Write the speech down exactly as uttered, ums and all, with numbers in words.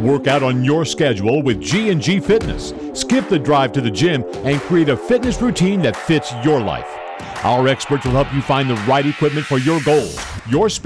Work out on your schedule with G and G Fitness. Skip the drive to the gym and create a fitness routine that fits your life. Our experts will help you find the right equipment for your goals, your space,